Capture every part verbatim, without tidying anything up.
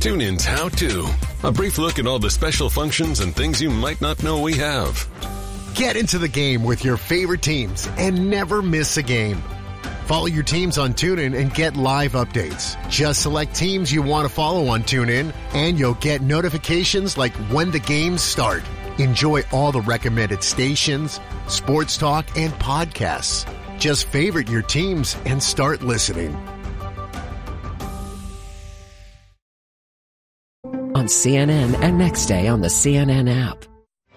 TuneIn's How To. A brief look at all the special functions and things you might not know we have. Get into the game with your favorite teams and never miss a game. Follow your teams on TuneIn and get live updates. Just select teams you want to follow on TuneIn, and you'll get notifications like when the games start. Enjoy all the recommended stations, sports talk, and podcasts. Just favorite your teams and start listening. On C N N and next day on the C N N app.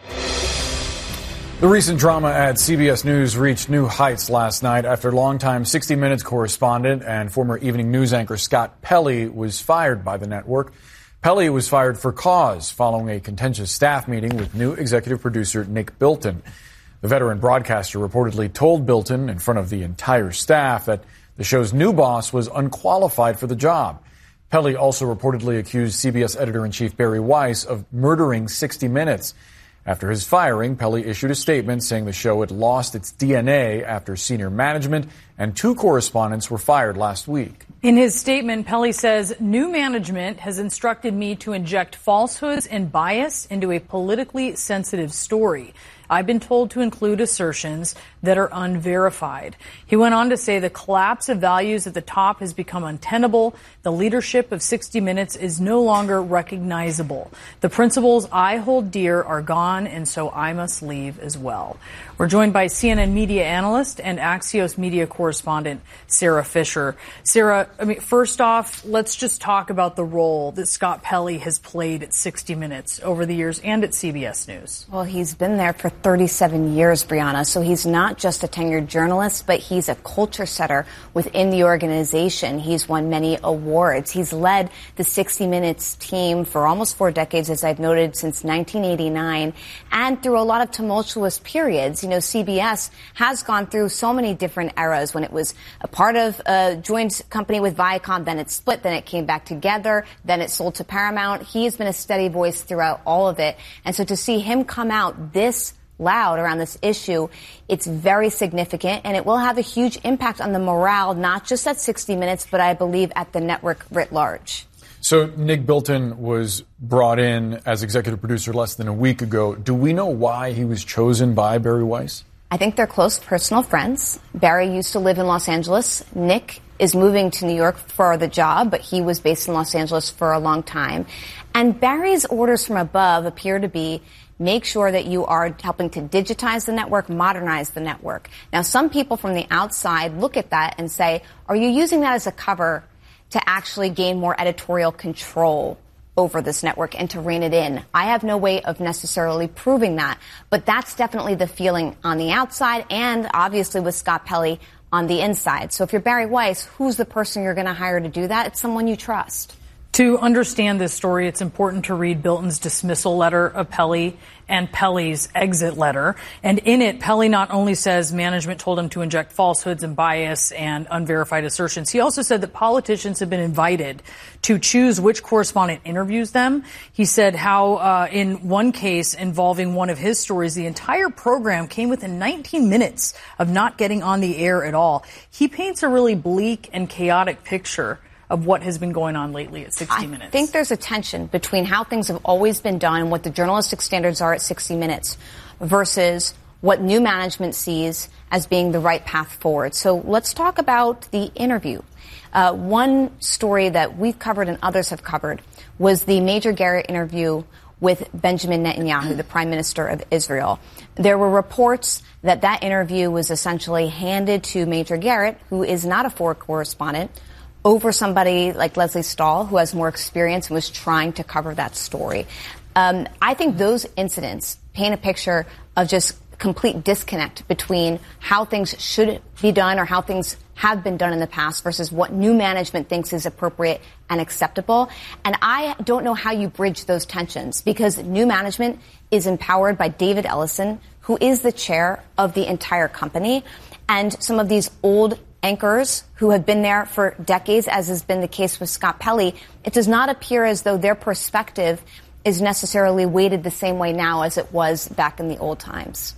The recent drama at C B S News reached new heights last night after longtime sixty minutes correspondent and former evening news anchor Scott Pelley was fired by the network. Pelley was fired for cause following a contentious staff meeting with new executive producer Nick Bilton. The veteran broadcaster reportedly told Bilton in front of the entire staff that the show's new boss was unqualified for the job. Pelley also reportedly accused C B S editor-in-chief Barry Weiss of murdering sixty minutes. After his firing, Pelley issued a statement saying the show had lost its D N A after senior management and two correspondents were fired last week. In his statement, Pelley says, new management has instructed me to inject falsehoods and bias into a politically sensitive story. I've been told to include assertions that are unverified. He went on to say the collapse of values at the top has become untenable. The leadership of sixty minutes is no longer recognizable. The principles I hold dear are gone, and so I must leave as well. We're joined by C N N media analyst and Axios media correspondent Sarah Fisher. Sarah, I mean, first off, let's just talk about the role that Scott Pelley has played at sixty minutes over the years and at C B S News. Well, he's been there for thirty-seven years, Brianna, so he's not just a tenured journalist, but he's a culture setter within the organization. He's won many awards. He's led the sixty minutes team for almost four decades, as I've noted, since nineteen eighty-nine, and through a lot of tumultuous periods. You know, C B S has gone through so many different eras when it was a part of a joint company with Viacom, then it split, then it came back together, then it sold to Paramount. He has been a steady voice throughout all of it. And so to see him come out this loud around this issue, it's very significant, and it will have a huge impact on the morale, not just at sixty minutes, but I believe at the network writ large. So Nick Bilton was brought in as executive producer less than a week ago. Do we know why he was chosen by Barry Weiss? I think they're close personal friends. Barry used to live in Los Angeles. Nick is moving to New York for the job, but he was based in Los Angeles for a long time. And Barry's orders from above appear to be make sure that you are helping to digitize the network, modernize the network. Now, some people from the outside look at that and say, are you using that as a cover to actually gain more editorial control over this network and to rein it in? I have no way of necessarily proving that, but that's definitely the feeling on the outside and obviously with Scott Pelley on the inside. So if you're Barry Weiss, who's the person you're going to hire to do that? It's someone you trust. To understand this story, it's important to read Bilton's dismissal letter of Pelley and Pelley's exit letter. And in it, Pelley not only says management told him to inject falsehoods and bias and unverified assertions, he also said that politicians have been invited to choose which correspondent interviews them. He said how uh, in one case involving one of his stories, the entire program came within nineteen minutes of not getting on the air at all. He paints a really bleak and chaotic picture of what has been going on lately at sixty minutes. I think there's a tension between how things have always been done and what the journalistic standards are at sixty minutes versus what new management sees as being the right path forward. So let's talk about the interview. Uh, one story that we've covered and others have covered was the Major Garrett interview with Benjamin Netanyahu, the Prime Minister of Israel. There were reports that that interview was essentially handed to Major Garrett, who is not a foreign correspondent, over somebody like Leslie Stahl, who has more experience and was trying to cover that story. Um, I think those incidents paint a picture of just complete disconnect between how things should be done or how things have been done in the past versus what new management thinks is appropriate and acceptable. And I don't know how you bridge those tensions because new management is empowered by David Ellison, who is the chair of the entire company. And some of these old anchors who have been there for decades, as has been the case with Scott Pelley, it does not appear as though their perspective is necessarily weighted the same way now as it was back in the old times.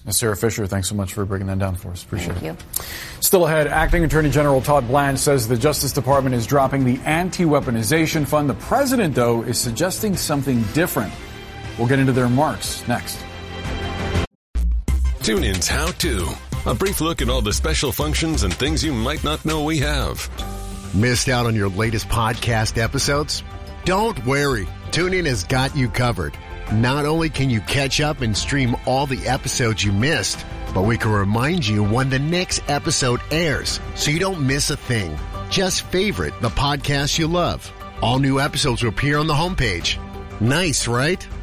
Sarah Fisher, thanks so much for breaking that down for us. Appreciate Thank it. you. Still ahead, Acting Attorney General Todd Blanche says the Justice Department is dropping the anti-weaponization fund. The president, though, is suggesting something different. We'll get into their remarks next. TuneIn's How To. A brief look at all the special functions and things you might not know we have. Missed out on your latest podcast episodes? Don't worry. TuneIn has got you covered. Not only can you catch up and stream all the episodes you missed, but we can remind you when the next episode airs so you don't miss a thing. Just favorite the podcast you love. All new episodes will appear on the homepage. Nice, right?